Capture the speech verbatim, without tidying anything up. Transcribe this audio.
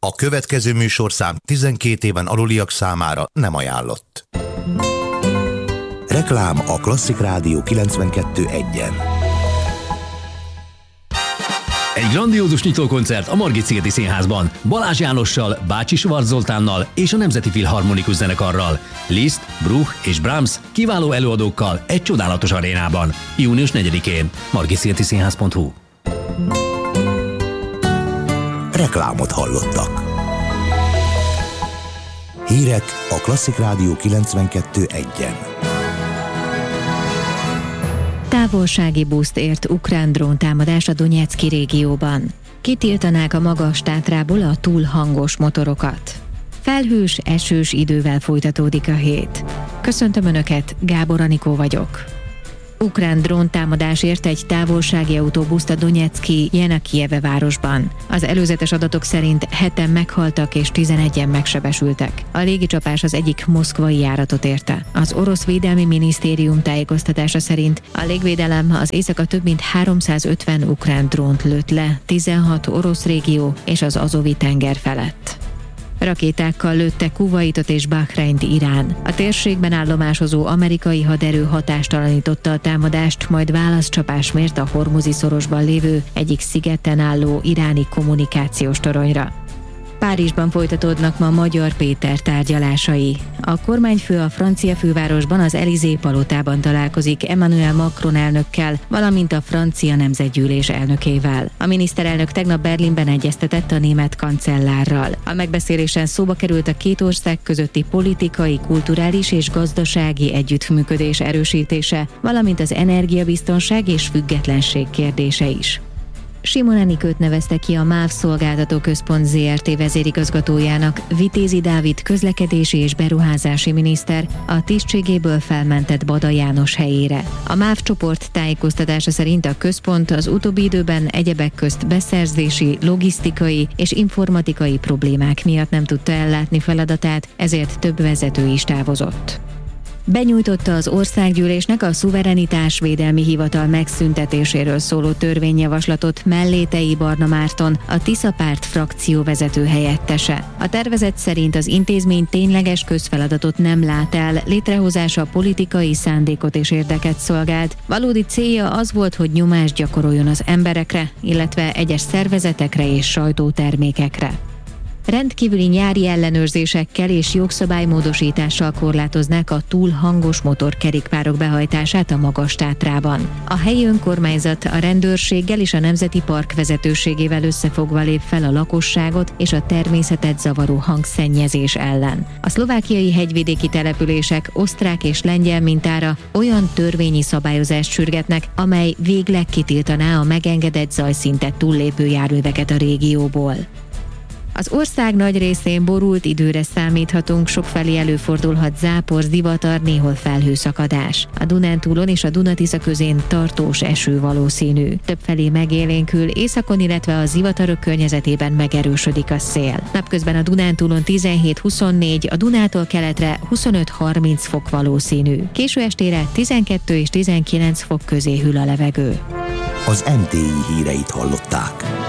A következő műsorszám tizenkét éven aluliak számára nem ajánlott. Reklám a Klasszik Rádió kilencvenkettő egyen. Egy grandiózus nyitókoncert a Margit-szigeti Színházban. Balázs Jánossal, Bácsi Schwarz Zoltánnal és a Nemzeti Filharmonikus Zenekarral. Liszt, Bruch és Brahms kiváló előadókkal egy csodálatos arénában. június negyedikén. margit-szigeti színház pont hu. Reklámot hallottak. Hírek a Klasszik Rádió kilencvenkettő egyen. Távolsági buszt ért ukrán dróntámadás a Donyecky régióban. Kitiltanák a magas Tátrából a túl hangos motorokat. Felhős, esős idővel folytatódik a hét. Köszöntöm Önöket, Gábor Anikó vagyok. Ukrán dróntámadás ért egy távolsági autóbuszt a Donyecky Jenakijeve városban. Az előzetes adatok szerint heten meghaltak és tizenegyen megsebesültek. A légicsapás az egyik moszkvai járatot érte. Az orosz védelmi minisztérium tájékoztatása szerint a légvédelem az éjszaka több mint háromszázötven ukrán drónt lőtt le tizenhat orosz régió és az Azovi tenger felett. Rakétákkal lőtte Kuvaitot és Bahreint Irán. A térségben állomásozó amerikai haderő hatástalanította a támadást, majd válaszcsapás mért a Hormuzi szorosban lévő egyik szigeten álló iráni kommunikációs toronyra. Párizsban folytatódnak ma Magyar Péter tárgyalásai. A kormányfő a francia fővárosban az Élysée palotában találkozik Emmanuel Macron elnökkel, valamint a francia nemzetgyűlés elnökével. A miniszterelnök tegnap Berlinben egyeztetett a német kancellárral. A megbeszélésen szóba került a két ország közötti politikai, kulturális és gazdasági együttműködés erősítése, valamint az energiabiztonság és függetlenség kérdése is. Simon Enikőt nevezte ki a MÁV Szolgáltató Központ zé er té vezérigazgatójának Vitézi Dávid közlekedési és beruházási miniszter a tisztségéből felmentett Bada János helyére. A MÁV csoport tájékoztatása szerint a központ az utóbbi időben egyebek közt beszerzési, logisztikai és informatikai problémák miatt nem tudta ellátni feladatát, ezért több vezető is távozott. Benyújtotta az országgyűlésnek a szuverenitásvédelmi hivatal megszüntetéséről szóló törvényjavaslatot Mellétei Barna Márton, a Tisza párt frakcióvezető helyettese. A tervezet szerint az intézmény tényleges közfeladatot nem lát el, létrehozása politikai szándékot és érdeket szolgált. Valódi célja az volt, hogy nyomást gyakoroljon az emberekre, illetve egyes szervezetekre és sajtótermékekre. Rendkívüli nyári ellenőrzésekkel és jogszabálymódosítással korlátoznák a túl hangos motorkerékpárok behajtását a Magas Tátrában. A helyi önkormányzat a rendőrséggel és a Nemzeti Park vezetőségével összefogva lép fel a lakosságot és a természetet zavaró hangszennyezés ellen. A szlovákiai hegyvidéki települések osztrák és lengyel mintára olyan törvényi szabályozást sürgetnek, amely végleg kitiltaná a megengedett zajszintet túllépő járműveket a régióból. Az ország nagy részén borult időre számíthatunk, sokfelé előfordulhat zápor, zivatar, néhol felhőszakadás. A Dunántúlon és a Duna-Tisza közén tartós eső valószínű. Többfelé megélénkül, északon, illetve a zivatarok környezetében megerősödik a szél. Napközben a Dunántúlon tizenhét huszonnégy, a Dunától keletre huszonöt harminc fok valószínű. Késő estére tizenkettő és tizenkilenc fok közé hűl a levegő. Az em té i híreit hallották.